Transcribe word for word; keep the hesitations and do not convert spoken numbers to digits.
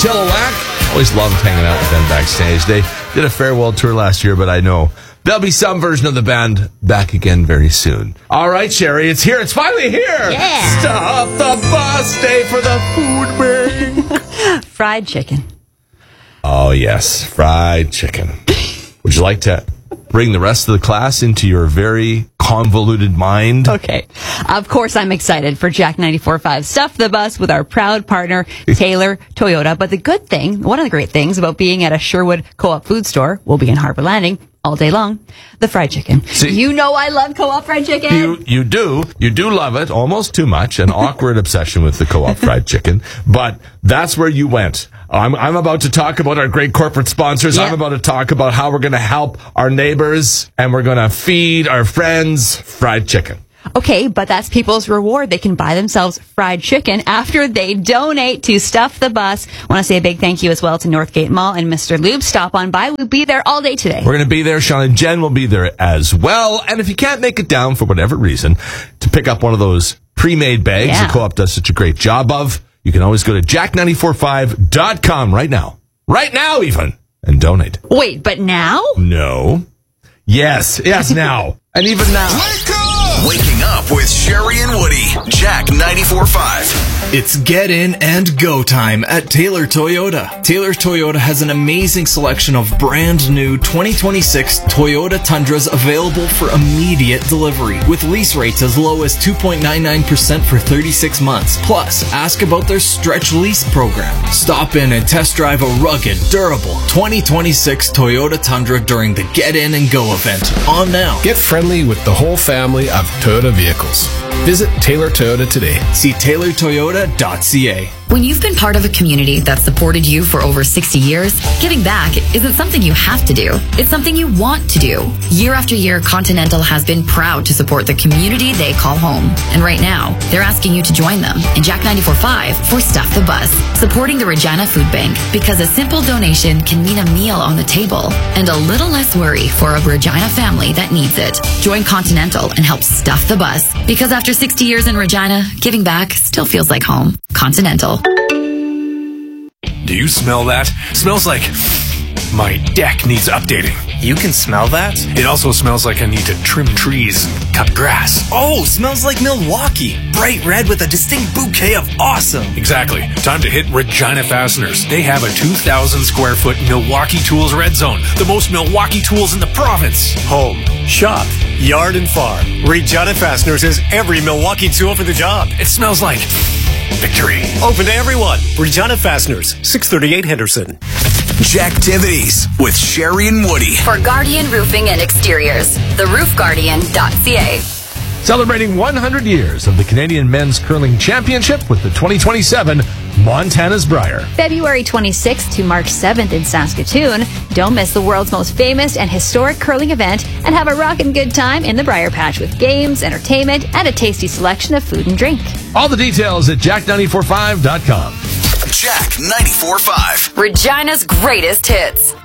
Chilliwack. Always loved hanging out with them backstage. They did a farewell tour last year, but I know there'll be some version of the band back again very soon. All right, Sherry, it's here. It's finally here. Yeah. Stop the bus. Stay for the food break. Fried chicken. Oh, yes. Fried chicken. Would you like to bring the rest of the class into your very convoluted mind? Okay. Of course, I'm excited for Jack ninety-four point five Stuff the Bus with our proud partner, Taylor Toyota. But the good thing, one of the great things about being at a Sherwood Co-op food store, we'll be in Harbor Landing all day long, the fried chicken. See, you know I love Co-op fried chicken. You you do. You do love it, almost too much, an awkward obsession with the Co-op fried chicken. But that's where you went. I'm, I'm about to talk about our great corporate sponsors. Yep. I'm about to talk about how we're going to help our neighbors and we're going to feed our friends fried chicken. Okay, but that's people's reward. They can buy themselves fried chicken after they donate to Stuff the Bus. I want to say a big thank you as well to Northgate Mall and Mister Lube. Stop on by. We'll be there all day today. We're going to be there. Sean and Jen will be there as well. And if you can't make it down for whatever reason to pick up one of those pre-made bags Yeah. the Co-op does such a great job of, you can always go to jack ninety-four point five dot com right now. Right now, even. And donate. Wait, but now? No. Yes. Yes, now. And even now. Wake up! Waking up with Sherry and Woody. Jack ninety-four point five. It's get in and go time at Taylor Toyota. Taylor Toyota has an amazing selection of brand new twenty twenty-six Toyota Tundras available for immediate delivery with lease rates as low as two point nine nine percent for thirty-six months. Plus, ask about their stretch lease program. Stop in and test drive a rugged, durable twenty twenty-six Toyota Tundra during the Get In and Go event. On now. Get friendly with the whole family of Toyota vehicles. Visit Taylor Toyota today. See taylor toyota dot c a. When you've been part of a community that supported you for over sixty years, giving back isn't something you have to do. It's something you want to do. Year after year, Continental has been proud to support the community they call home. And right now, they're asking you to join them in Jack ninety-four point five for Stuff the Bus, supporting the Regina Food Bank, because a simple donation can mean a meal on the table and a little less worry for a Regina family that needs it. Join Continental and help Stuff the Bus, because after sixty years in Regina, giving back still feels like home. Continental. Do you smell that? Smells like my deck needs updating. You can smell that? It also smells like I need to trim trees and cut grass. Oh, smells like Milwaukee. Bright red with a distinct bouquet of awesome. Exactly. Time to hit Regina Fasteners. They have a two thousand square foot Milwaukee Tools Red Zone. The most Milwaukee tools in the province. Home, shop, yard, and farm. Regina Fasteners has every Milwaukee tool for the job. It smells like victory. Open to everyone. Regina Fasteners, six thirty-eight Henderson. Jacktivities with Sherry and Woody. For Guardian Roofing and Exteriors, the roof guardian dot c a. Celebrating one hundred years of the Canadian Men's Curling Championship with the twenty twenty-seven Montana's Briar. February twenty-sixth to March seventh in Saskatoon. Don't miss the world's most famous and historic curling event and have a rockin' good time in the Briar Patch with games, entertainment, and a tasty selection of food and drink. All the details at jack ninety-four point five dot com. Jack ninety-four point five. Regina's greatest hits.